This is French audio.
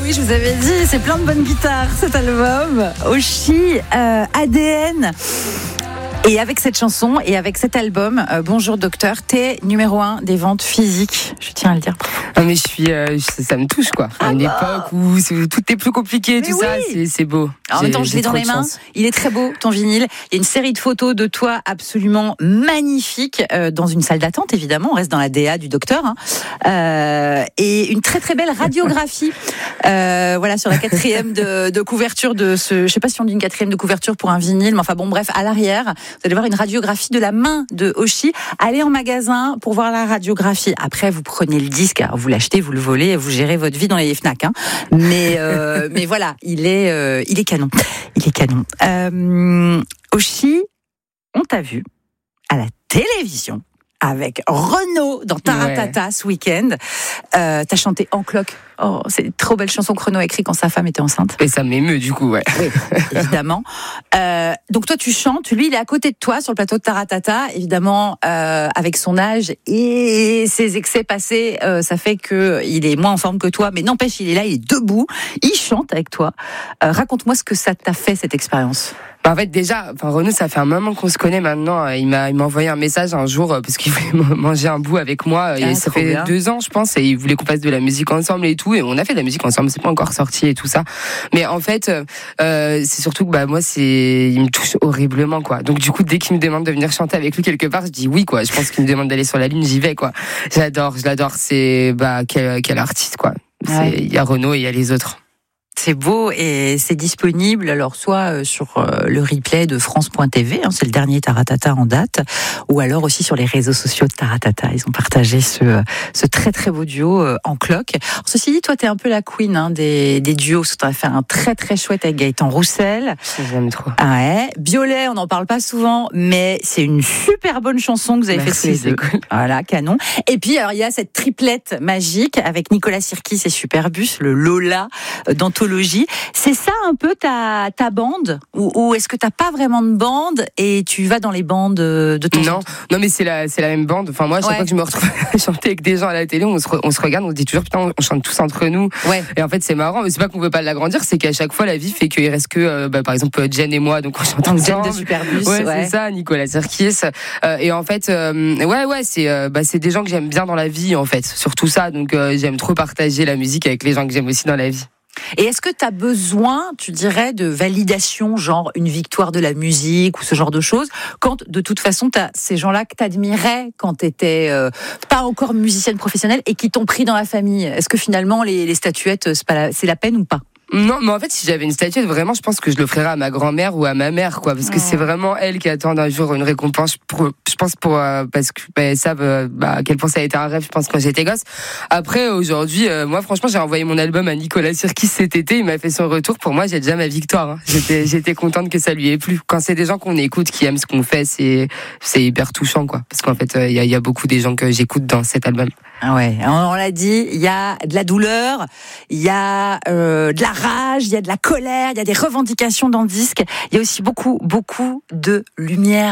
oui, je vous avais dit, c'est plein de bonnes guitares cet album. Oshi, ADN. Et avec cette chanson et avec cet album, Bonjour Docteur, t'es numéro 1 des ventes physiques, je tiens à le dire. Non mais ça me touche quoi. À une époque où tout est plus compliqué, mais tout oui. ça, c'est beau. En même temps, je l'ai dans les mains. Il est très beau, ton vinyle. Il y a une série de photos de toi absolument magnifiques dans une salle d'attente, évidemment. On reste dans la DA du docteur. Et une très très belle radiographie. Voilà, sur la 4e de couverture de ce... Je sais pas si on dit une 4e de couverture pour un vinyle, mais enfin bon, bref, à l'arrière, vous allez voir une radiographie de la main de Oshi. Allez en magasin pour voir la radiographie. Après, vous prenez le disque, alors vous l'achetez, vous le volez, et vous gérez votre vie dans les Fnac. Mais voilà, il est canon. Il est canon. Oshi, on t'a vu à la télévision avec Renaud dans Taratata ce week-end. T'as chanté En Cloque. Oh, c'est une trop belle chanson que Renaud a écrite quand sa femme était enceinte. Et ça m'émeut du coup, ouais. Oui, évidemment. Donc toi, tu chantes. Lui, il est à côté de toi sur le plateau de Taratata. Évidemment, avec son âge et ses excès passés, ça fait qu'il est moins en forme que toi. Mais n'empêche, il est là, il est debout. Il chante avec toi. Raconte-moi ce que ça t'a fait, cette expérience. En fait, déjà, Renaud, ça fait un moment qu'on se connaît maintenant. Il m'a envoyé un message un jour parce qu'il voulait manger un bout avec moi. Et ça fait 2 ans, je pense, et il voulait qu'on fasse de la musique ensemble et tout. Et on a fait de la musique ensemble. C'est pas encore sorti et tout ça. Mais en fait, c'est surtout que moi, il me touche horriblement, quoi. Donc du coup, dès qu'il me demande de venir chanter avec lui quelque part, je dis oui, quoi. Je pense qu'il me demande d'aller sur la lune, j'y vais, quoi. Je l'adore. C'est quel artiste, quoi. Il y a Renaud et il y a les autres. C'est beau et c'est disponible alors soit sur le replay de France.tv, c'est le dernier Taratata en date, ou alors aussi sur les réseaux sociaux de Taratata. Ils ont partagé ce très très beau duo En Cloque. Alors, ceci dit, toi t'es un peu la queen des duos. Tu as fait un très très chouette avec Gaëtan Roussel. J'aime trop. Ouais. Biolay, on n'en parle pas souvent, mais c'est une super bonne chanson que vous avez fait tous les deux. Cool. Voilà, canon. Et puis alors il y a cette triplette magique avec Nicolas Sirkis et Superbus, le Lola d'anthologie. C'est ça un peu ta bande, ou est-ce que t'as pas vraiment de bande et tu vas dans les bandes de ton Non, mais c'est la même bande. Enfin moi, chaque fois que je me retrouve à chanter avec des gens à la télé, on se regarde, on se dit toujours putain, on chante tous entre nous. Ouais. Et en fait c'est marrant, mais c'est pas qu'on veut pas l'agrandir, c'est qu'à chaque fois la vie fait qu'il reste que par exemple Jen et moi, donc on chante ensemble. Jen de Superbus. Ouais, c'est ça, Nicolas Sirkis. Et en fait c'est des gens que j'aime bien dans la vie en fait, surtout ça. Donc j'aime trop partager la musique avec les gens que j'aime aussi dans la vie. Et est-ce que tu as besoin, tu dirais, de validation, genre une victoire de la musique ou ce genre de choses, quand de toute façon t'as ces gens-là que t'admirais quand t'étais pas encore musicienne professionnelle et qui t'ont pris dans la famille? Est-ce que finalement les statuettes, c'est la peine ou pas? Non, mais en fait, si j'avais une statuette, vraiment, je pense que je l'offrirais à ma grand-mère ou à ma mère, quoi, parce que c'est vraiment elle qui attend un jour une récompense. Je pense parce que savent à quel point ça a été un rêve. Je pense quand j'étais gosse. Après, aujourd'hui, moi, franchement, j'ai envoyé mon album à Nicolas Sirkis cet été. Il m'a fait son retour. Pour moi, j'ai déjà ma victoire. Hein. J'étais contente que ça lui ait plu. Quand c'est des gens qu'on écoute, qui aiment ce qu'on fait, c'est hyper touchant, quoi. Parce qu'en fait, il y a beaucoup des gens que j'écoute dans cet album. Ah ouais, on l'a dit, il y a de la douleur, il y a de la rage, il y a de la colère, il y a des revendications dans le disque, il y a aussi beaucoup de lumière.